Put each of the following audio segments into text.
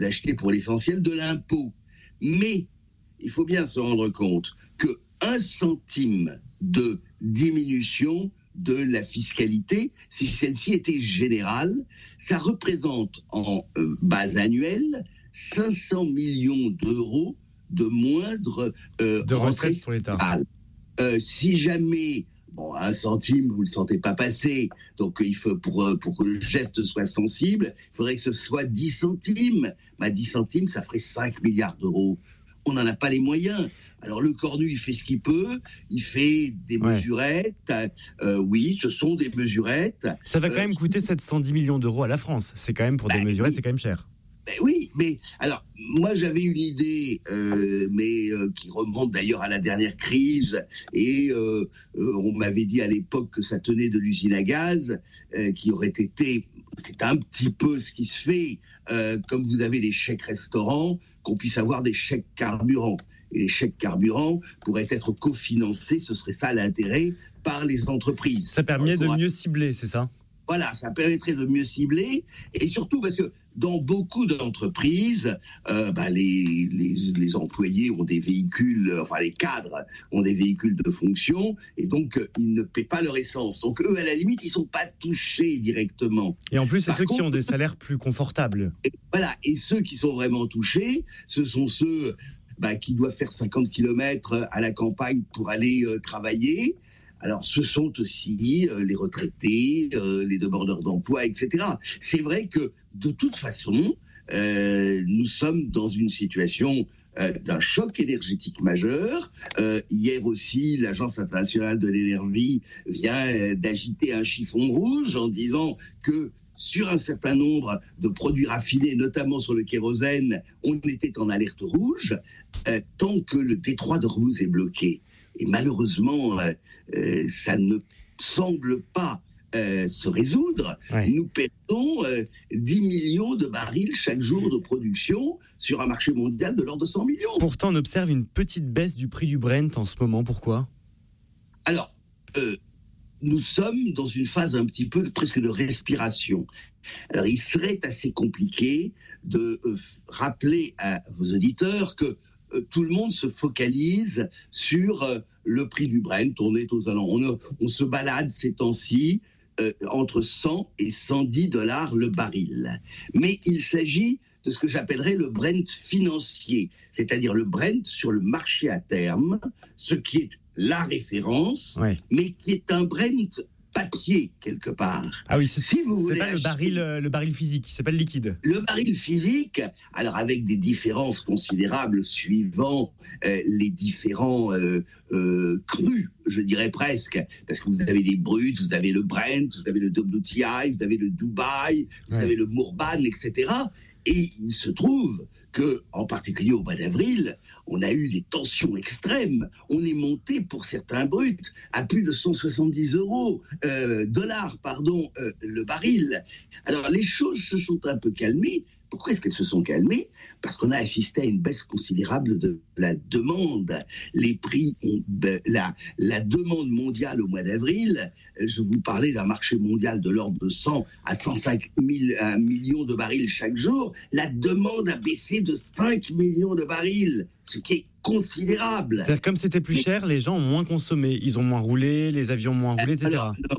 d'acheter pour l'essentiel de l'impôt. Mais il faut bien se rendre compte que 1 centime de diminution de la fiscalité, si celle-ci était générale, ça représente en base annuelle 500 millions d'euros de moindre de recettes pour l'État. Si jamais 1 centime, vous ne le sentez pas passer, donc il faut pour que le geste soit sensible, il faudrait que ce soit 10 centimes. 10 centimes, ça ferait 5 milliards d'euros. On n'en a pas les moyens. Alors le Cornu, il fait ce qu'il peut, il fait des mesurettes, oui, ce sont des mesurettes. Ça va quand même coûter 710 millions d'euros à la France, c'est quand même pour des mesurettes, c'est quand même cher. Oui, mais alors, moi j'avais une idée, qui remonte d'ailleurs à la dernière crise, et on m'avait dit à l'époque que ça tenait de l'usine à gaz, qui aurait été, c'est un petit peu ce qui se fait, comme vous avez des chèques restaurants, qu'on puisse avoir des chèques carburant. Et les chèques carburant pourraient être cofinancés, ce serait ça l'intérêt, par les entreprises. Ça permet de mieux cibler, c'est ça ? Voilà, ça permettrait de mieux cibler, et surtout parce que dans beaucoup d'entreprises, les employés ont des véhicules, les cadres ont des véhicules de fonction, et donc ils ne paient pas leur essence. Donc eux, à la limite, ils sont pas touchés directement. Et en plus, c'est ceux qui ont des salaires plus confortables. Et ceux qui sont vraiment touchés, ce sont ceux qui doivent faire 50 km à la campagne pour aller travailler. Alors, ce sont aussi les retraités, les demandeurs d'emploi, etc. C'est vrai que, de toute façon, nous sommes dans une situation d'un choc énergétique majeur. Hier aussi, l'Agence internationale de l'énergie vient d'agiter un chiffon rouge en disant que sur un certain nombre de produits raffinés, notamment sur le kérosène, on était en alerte rouge tant que le détroit d'Ormuz est bloqué. Et malheureusement, ça ne semble pas se résoudre. Nous perdons 10 millions de barils chaque jour de production sur un marché mondial de l'ordre de 100 millions. Pourtant, on observe une petite baisse du prix du Brent en ce moment. Pourquoi ? Alors, nous sommes dans une phase un petit peu presque de respiration. Alors, il serait assez compliqué de rappeler à vos auditeurs que tout le monde se focalise sur le prix du Brent. On est aux alentours, on se balade ces temps-ci entre 100 et 110 $ le baril. Mais il s'agit de ce que j'appellerais le Brent financier, c'est-à-dire le Brent sur le marché à terme, ce qui est la référence, mais qui est un Brent papier quelque part. Ah oui, c'est pas le baril physique, c'est pas le liquide. Le baril physique, alors avec des différences considérables suivant les différents crus, je dirais presque, parce que vous avez les bruts, vous avez le Brent, vous avez le WTI, vous avez le Dubai, vous avez le Murban, etc. Et il se trouve que, en particulier au mois d'avril, on a eu des tensions extrêmes. On est monté pour certains bruts à plus de 170 dollars, le baril. Alors les choses se sont un peu calmées. Pourquoi est-ce qu'elles se sont calmées ? Parce qu'on a assisté à une baisse considérable de la demande. Les prix, la demande mondiale au mois d'avril, je vous parlais d'un marché mondial de l'ordre de 100 à 105 millions de barils chaque jour. La demande a baissé de 5 millions de barils, ce qui est considérable. C'est-à-dire, comme c'était plus cher, les gens ont moins consommé. Ils ont moins roulé, les avions ont moins roulé, etc.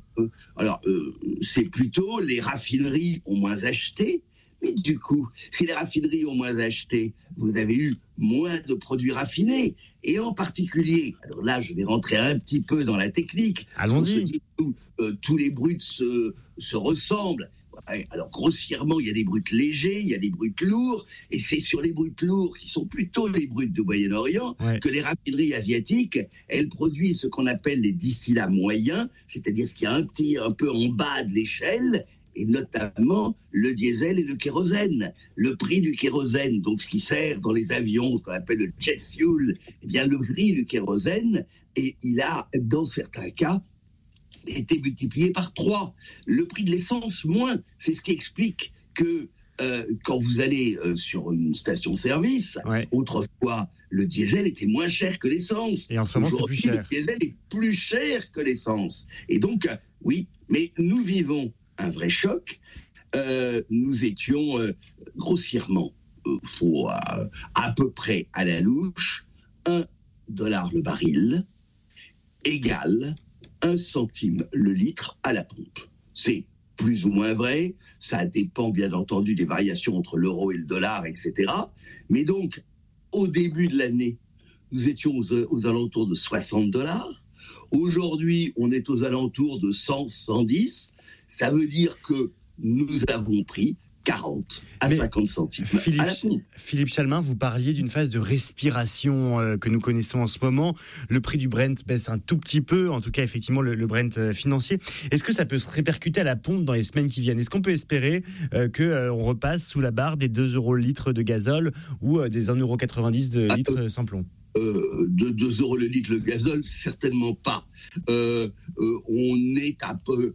C'est plutôt les raffineries ont moins acheté. Mais du coup, si les raffineries ont moins acheté, vous avez eu moins de produits raffinés. Et en particulier, alors là, je vais rentrer un petit peu dans la technique. Allons-y. Tous les bruts se ressemblent. Alors grossièrement, il y a des bruts légers, il y a des bruts lourds, et c'est sur les bruts lourds, qui sont plutôt les bruts du Moyen-Orient, que les raffineries asiatiques, elles produisent ce qu'on appelle les distillats moyens, c'est-à-dire ce qui est un peu en bas de l'échelle, et notamment le diesel et le kérosène. Le prix du kérosène, donc ce qui sert dans les avions, ce qu'on appelle le jet fuel, eh bien le prix du kérosène, et il a, dans certains cas, été multiplié par 3. Le prix de l'essence, moins. C'est ce qui explique que quand vous allez sur une station-service, autrefois, le diesel était moins cher que l'essence. Et en ce moment, c'est plus cher. Le diesel est plus cher que l'essence. Et donc, oui, mais nous vivons un vrai choc. Nous étions grossièrement faut à peu près à la louche, $1 le baril égale 1 centime le litre à la pompe. C'est plus ou moins vrai, ça dépend bien entendu des variations entre l'euro et le dollar, etc. Mais donc, au début de l'année, nous étions aux alentours de $60. Aujourd'hui, on est aux alentours de 100, 110. Ça veut dire que nous avons pris 40 à 50 centimes à la pompe. Philippe Chalmin, vous parliez d'une phase de respiration que nous connaissons en ce moment. Le prix du Brent baisse un tout petit peu, en tout cas effectivement le Brent financier. Est-ce que ça peut se répercuter à la pompe dans les semaines qui viennent ? Est-ce qu'on peut espérer qu'on repasse sous la barre des 2 € le litre de gazole ou des 1,90 € de litre sans plomb ? De 2 € le litre le gazole, certainement pas. On est un peu...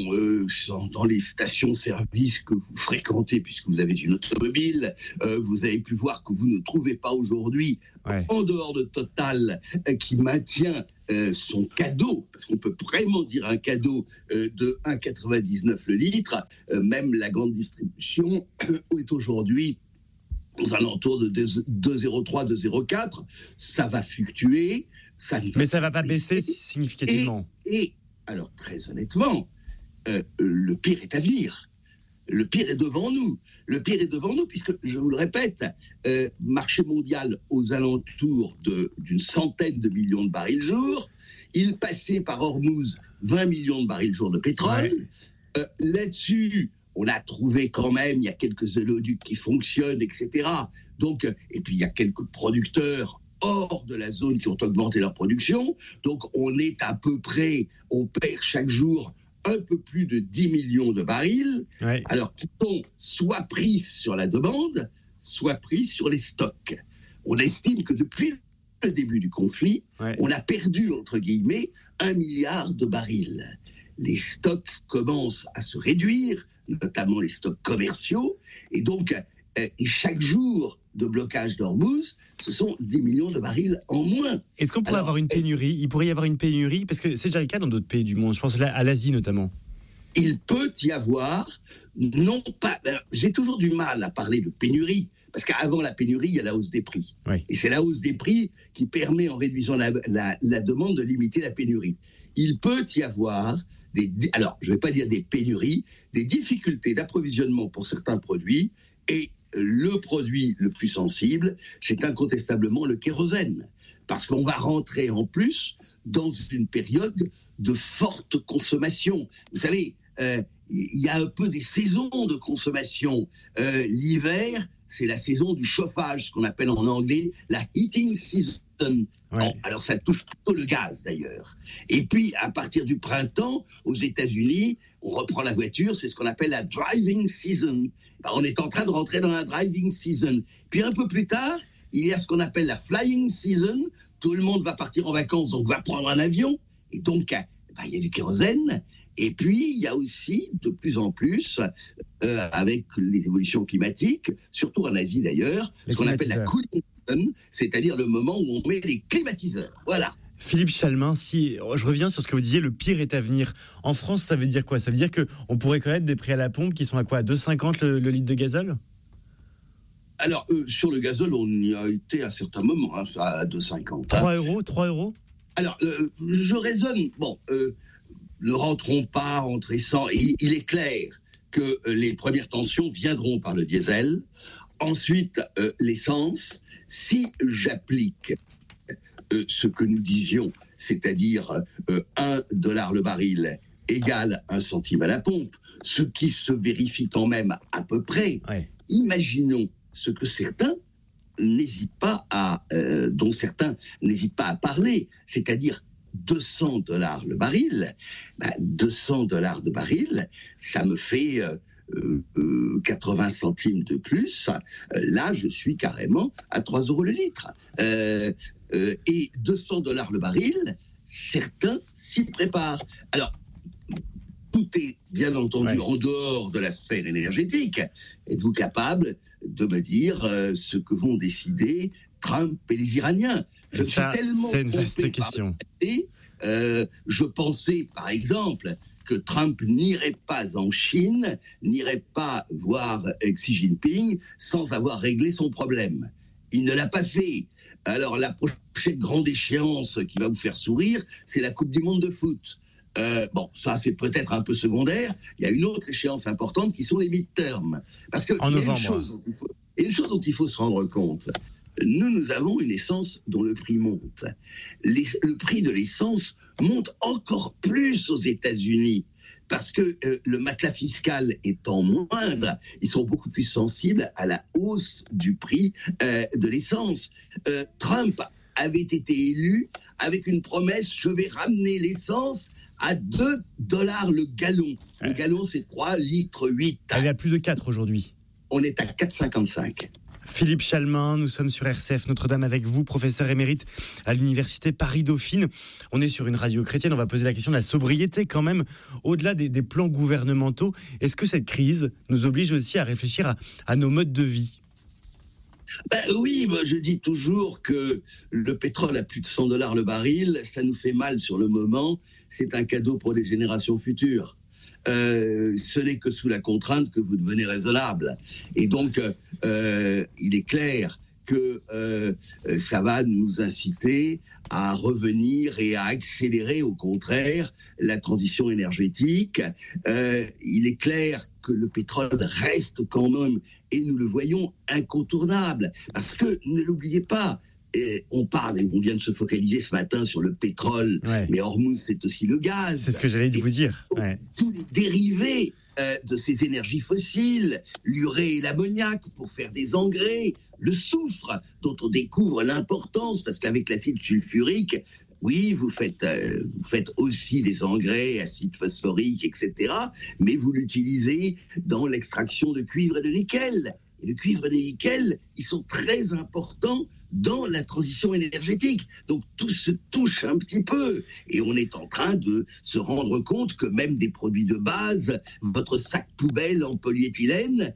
dans les stations-service que vous fréquentez, puisque vous avez une automobile, vous avez pu voir que vous ne trouvez pas aujourd'hui, en dehors de Total, qui maintient son cadeau, parce qu'on peut vraiment dire un cadeau de 1,99 le litre, même la grande distribution est aujourd'hui aux alentours de 2,03, 2,04, ça va fluctuer. Mais ça ne va pas baisser significativement. Et alors, très honnêtement, le pire est à venir. Le pire est devant nous. Le pire est devant nous, puisque, je vous le répète, marché mondial aux alentours d'une centaine de millions de barils jour. Il passait par Hormuz 20 millions de barils jour de pétrole. Là-dessus, on a trouvé quand même, il y a quelques oléoducs qui fonctionnent, etc. Donc, et puis il y a quelques producteurs hors de la zone qui ont augmenté leur production. Donc on est à peu près, on perd chaque jour un peu plus de 10 millions de barils, alors qui sont soit pris sur la demande, soit pris sur les stocks. On estime que depuis le début du conflit, on a perdu, entre guillemets, 1 milliard de barils. Les stocks commencent à se réduire, notamment les stocks commerciaux, et donc et chaque jour de blocage d'Hormuz, ce sont 10 millions de barils en moins. Est-ce qu'on pourrait avoir une pénurie ? Il pourrait y avoir une pénurie, parce que c'est déjà le cas dans d'autres pays du monde, je pense à l'Asie notamment. Il peut y avoir, non pas... J'ai toujours du mal à parler de pénurie, parce qu'avant la pénurie, il y a la hausse des prix. Et c'est la hausse des prix qui permet, en réduisant la demande, de limiter la pénurie. Il peut y avoir alors, je ne vais pas dire des pénuries, des difficultés d'approvisionnement pour certains produits, et le produit le plus sensible, c'est incontestablement le kérosène. Parce qu'on va rentrer en plus dans une période de forte consommation. Vous savez, il y a un peu des saisons de consommation. L'hiver, c'est la saison du chauffage, ce qu'on appelle en anglais la heating season. Bon, alors ça touche plutôt le gaz d'ailleurs. Et puis à partir du printemps, aux États-Unis, on reprend la voiture, c'est ce qu'on appelle la driving season. On est en train de rentrer dans la driving season. Puis un peu plus tard, il y a ce qu'on appelle la flying season. Tout le monde va partir en vacances, donc va prendre un avion. Et donc, il y a du kérosène. Et puis, il y a aussi, de plus en plus, avec les évolutions climatiques, surtout en Asie d'ailleurs, ce qu'on appelle la cooling season, c'est-à-dire le moment où on met les climatiseurs. Voilà. Philippe Chalmin, si je reviens sur ce que vous disiez, le pire est à venir. En France, ça veut dire quoi ? Ça veut dire qu'on pourrait connaître des prix à la pompe qui sont à quoi ? À 2,50 le litre de gazole ? Alors, sur le gazole, on y a été à certains moments, à 2,50. 3 €. Alors, je raisonne, ne rentrons pas en tressant. Il est clair que les premières tensions viendront par le diesel. Ensuite, l'essence. Si j'applique ce que nous disions, c'est-à-dire $1 le baril égale 1 centime à la pompe, ce qui se vérifie quand même à peu près, imaginons ce que certains n'hésitent pas dont certains n'hésitent pas à parler, c'est-à-dire $200 le baril. 200 $ de baril, ça me fait 80 centimes de plus. Là, je suis carrément à 3 € le litre. Et $200 le baril, certains s'y préparent. Alors, tout est bien entendu en dehors de la sphère énergétique. Êtes-vous capable de me dire ce que vont décider Trump et les Iraniens? C'est une vaste question. Je pensais, par exemple, que Trump n'irait pas en Chine, n'irait pas voir Xi Jinping sans avoir réglé son problème. Il ne l'a pas fait. Alors la prochaine grande échéance qui va vous faire sourire, c'est la Coupe du Monde de foot. Bon, ça c'est peut-être un peu secondaire. Il y a une autre échéance importante qui sont les midterms. Parce qu'il y a une chose dont il faut se rendre compte. Nous avons une essence dont le prix monte. Le prix de l'essence monte encore plus aux États-Unis. Parce que le matelas fiscal étant moindre, ils sont beaucoup plus sensibles à la hausse du prix de l'essence. Trump avait été élu avec une promesse: je vais ramener l'essence à $2 le gallon. Le gallon, c'est 3 litres 8. Elle est à plus de 4 aujourd'hui. On est à 4,55. Philippe Chalmin, nous sommes sur RCF Notre-Dame avec vous, professeur émérite à l'université Paris-Dauphine. On est sur une radio chrétienne, on va poser la question de la sobriété quand même, au-delà des plans gouvernementaux. Est-ce que cette crise nous oblige aussi à réfléchir à nos modes de vie ? Oui, moi je dis toujours que le pétrole à plus de $100 le baril, ça nous fait mal sur le moment, c'est un cadeau pour les générations futures. Ce n'est que sous la contrainte que vous devenez raisonnable. Et donc, il est clair que ça va nous inciter à revenir et à accélérer, au contraire, la transition énergétique. Il est clair que le pétrole reste quand même, et nous le voyons, incontournable. Parce que, ne l'oubliez pas, on parle, et on vient de se focaliser ce matin sur le pétrole, mais Hormuz, c'est aussi le gaz. C'est ce que j'allais vous dire. Tous les dérivés de ces énergies fossiles, l'urée et l'ammoniac pour faire des engrais, le soufre dont on découvre l'importance, parce qu'avec l'acide sulfurique, oui, vous faites aussi des engrais, acide phosphorique, etc., mais vous l'utilisez dans l'extraction de cuivre et de nickel. Et le cuivre et le nickel, ils sont très importants dans la transition énergétique. Donc tout se touche un petit peu. Et on est en train de se rendre compte que même des produits de base, votre sac poubelle en polyéthylène,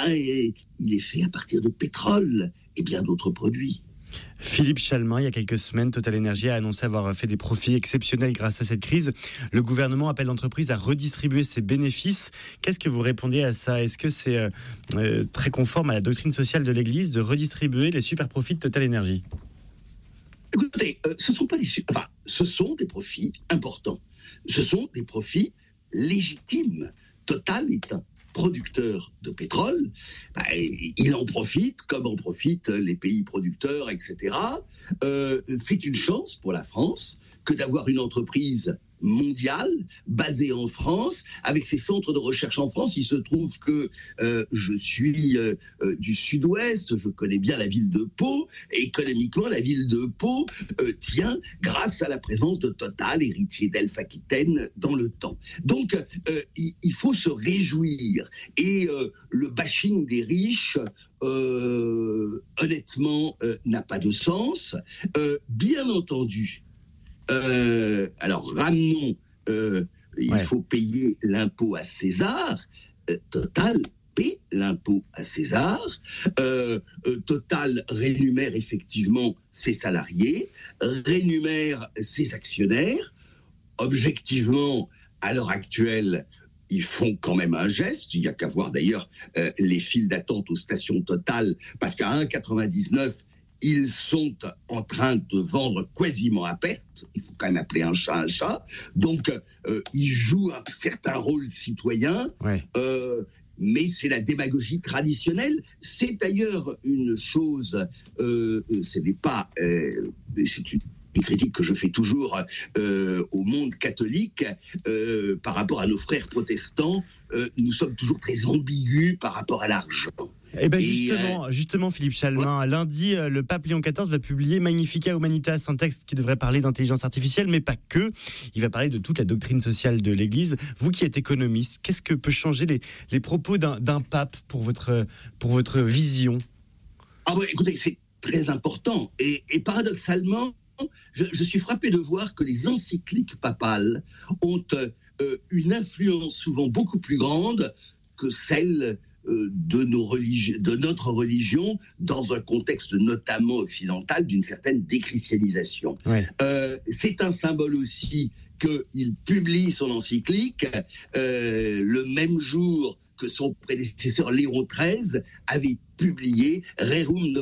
il est fait à partir de pétrole et bien d'autres produits. Philippe Chalmin, il y a quelques semaines, Total Energy a annoncé avoir fait des profits exceptionnels grâce à cette crise. Le gouvernement appelle l'entreprise à redistribuer ses bénéfices. Qu'est-ce que vous répondez à ça ? Est-ce que c'est très conforme à la doctrine sociale de l'Église de redistribuer les super profits de Total Energy ? Écoutez, ce sont des profits importants. Ce sont des profits légitimes. Total est un producteur de pétrole, il en profite comme en profitent les pays producteurs, etc. C'est une chance pour la France que d'avoir une entreprise mondiale basée en France, avec ses centres de recherche en France. Il se trouve que je suis du sud-ouest, je connais bien la ville de Pau, et économiquement la ville de Pau tient grâce à la présence de Total, héritier d'Elf Aquitaine, dans le temps. Donc il faut se réjouir, et le bashing des riches honnêtement n'a pas de sens. Bien entendu, alors ramenons, il faut payer l'impôt à César. Total paie l'impôt à César. Total rémunère effectivement ses salariés, rémunère ses actionnaires. Objectivement, à l'heure actuelle, ils font quand même un geste. Il n'y a qu'à voir d'ailleurs les files d'attente aux stations Total, parce qu'à 1,99, ils sont en train de vendre quasiment à perte. Il faut quand même appeler un chat un chat. Donc, ils jouent un certain rôle citoyen. Mais c'est la démagogie traditionnelle. C'est d'ailleurs une chose, ce n'est pas... c'est une critique que je fais toujours au monde catholique par rapport à nos frères protestants. Nous sommes toujours très ambigus par rapport à l'argent. Eh ben justement, Philippe Chalmin, lundi, le pape Léon XIV va publier Magnificat Humanitas, un texte qui devrait parler d'intelligence artificielle, mais pas que. Il va parler de toute la doctrine sociale de l'Église. Vous qui êtes économiste, qu'est-ce que peut changer les propos d'un pape pour votre vision ? Écoutez, c'est très important. Et paradoxalement, je suis frappé de voir que les encycliques papales ont une influence souvent beaucoup plus grande que celle de notre religion, dans un contexte notamment occidental d'une certaine déchristianisation. C'est un symbole aussi qu'il publie son encyclique le même jour que son prédécesseur Léon XIII avait publié Rerum